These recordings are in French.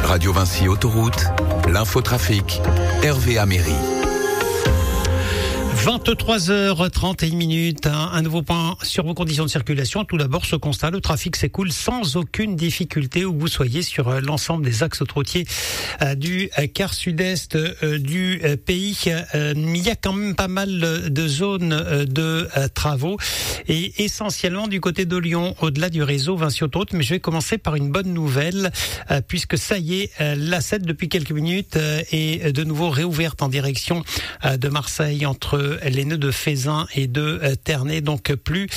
Radio Vinci Autoroute, l'infotrafic, Hervé Améry. 23h31, un nouveau point sur vos conditions de circulation. Tout d'abord, ce constat, le trafic s'écoule sans aucune difficulté où vous soyez sur l'ensemble des axes autoroutiers du quart sud-est du pays. Il y a quand même pas mal de zones de travaux et essentiellement du côté de Lyon, au-delà du réseau Vinci Autoroute. Mais je vais commencer par une bonne nouvelle puisque ça y est, l'A7 depuis quelques minutes est de nouveau réouverte en direction de Marseille entre les nœuds de Fézin et de Ternay, donc plus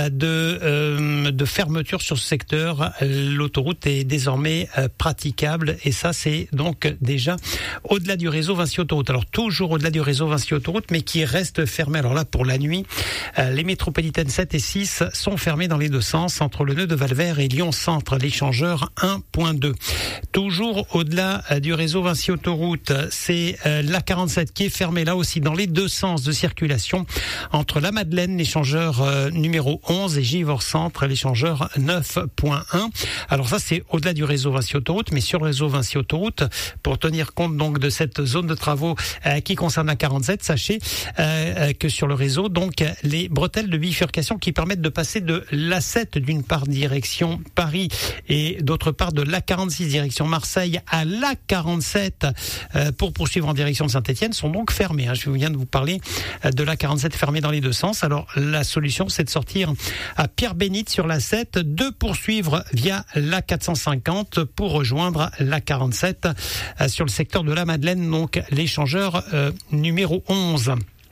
de fermeture sur ce secteur. L'autoroute est désormais praticable et ça c'est donc déjà au-delà du réseau Vinci Autoroute. Alors toujours au-delà du réseau Vinci Autoroute, mais qui reste fermé. Alors là pour la nuit, les métropolitaines 7 et 6 sont fermées dans les deux sens entre le nœud de Valvert et Lyon Centre, l'échangeur 1.2. Toujours au-delà du réseau Vinci Autoroute, c'est la 47 qui est fermée là aussi dans les deux sens de circulation entre la Madeleine, l'échangeur numéro 11 et Givors Centre, l'échangeur 9.1. Alors ça c'est au-delà du réseau Vinci Autoroute, mais sur le réseau Vinci Autoroute, pour tenir compte donc de cette zone de travaux qui concerne la 47, sachez que sur le réseau, donc les bretelles de bifurcation qui permettent de passer de l'A7 d'une part direction Paris et d'autre part de l'A46 direction Marseille à l'A47 pour poursuivre en direction de Saint-Étienne sont donc fermées. Je viens de vous parler de l'A47 fermée dans les deux sens. Alors la solution c'est de sortir à Pierre-Bénite sur l'A7, de poursuivre via l'A450 pour rejoindre l'A47 sur le secteur de la Madeleine, donc l'échangeur numéro 11.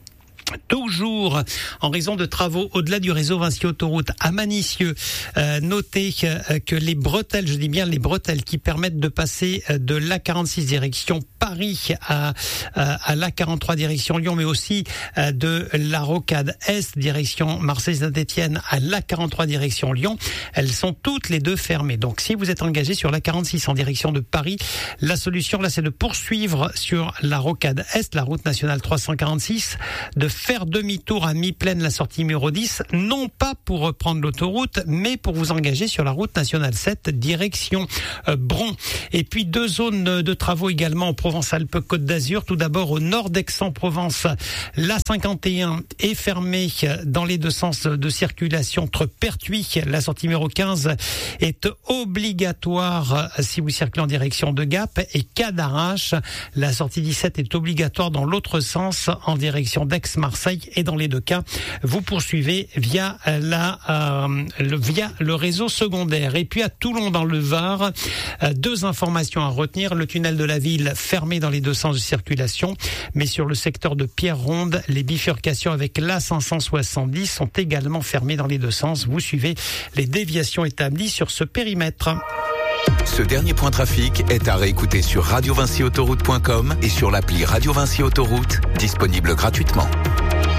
Toujours en raison de travaux au-delà du réseau Vinci Autoroute à Manicieux, notez que les bretelles, je dis bien les bretelles qui permettent de passer de l'A46 direction Paris à l'A43 direction Lyon, mais aussi de la Rocade Est direction Marseille-Saint-Étienne à l'A43 direction Lyon, elles sont toutes les deux fermées. Donc si vous êtes engagé sur l'A46 en direction de Paris, la solution là c'est de poursuivre sur la Rocade Est, la route nationale 346, de faire demi-tour à mi-plaine la sortie numéro 10, non pas pour reprendre l'autoroute, mais pour vous engager sur la route nationale 7 direction Bron. Et puis deux zones de travaux également en Provence-Alpes-Côte d'Azur. Tout d'abord au nord d'Aix-en-Provence, l'A51 est fermée dans les deux sens de circulation entre Pertuis, la sortie numéro 15 est obligatoire si vous circulez en direction de Gap, et Cadarache, la sortie 17 est obligatoire dans l'autre sens en direction d'Aix-Marseille, et dans les deux cas, vous poursuivez via le réseau secondaire. Et puis à Toulon dans le Var, deux informations à retenir. Le tunnel de la ville fermé dans les deux sens de circulation, mais sur le secteur de Pierre-Ronde, les bifurcations avec l'A570 sont également fermées dans les deux sens. Vous suivez les déviations établies sur ce périmètre. Ce dernier point trafic est à réécouter sur radiovinciautoroute.com et sur l'appli Radio Vinci Autoroute, disponible gratuitement.